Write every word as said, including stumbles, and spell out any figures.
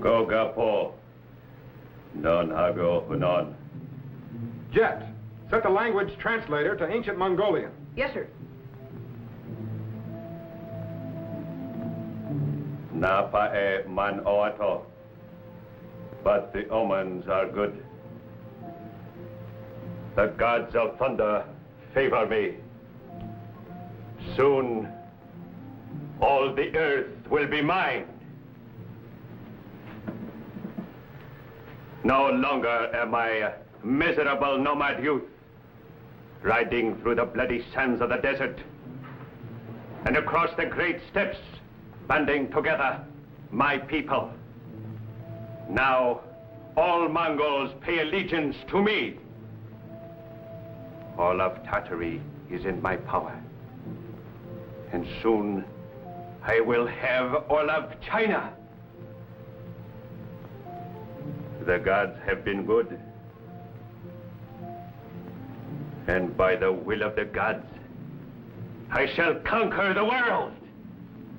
Gogapo. Non hago hunon. Jet, set the language translator to ancient Mongolian. Yes, sir. Napa e man oato. But the omens are good. The gods of thunder favor me. Soon, all the earth will be mine. No longer am I a miserable nomad youth, riding through the bloody sands of the desert and across the great steppes, banding together my people. Now, all Mongols pay allegiance to me. All of Tartary is in my power. And soon, I will have all of China. The gods have been good. And by the will of the gods, I shall conquer the world.